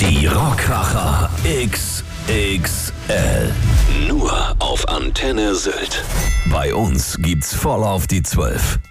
Die Rockkracher XXL. Nur auf Antenne Sylt. Bei uns gibt's voll auf die 12.